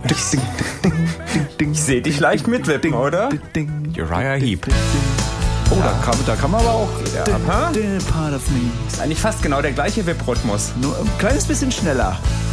Ich sehe dich leicht mitwippen, oder? Uriah Heep. Oh, da kann man aber auch... Part of me. Ist eigentlich fast genau der gleiche Wipprhythmus. Nur ein kleines bisschen schneller.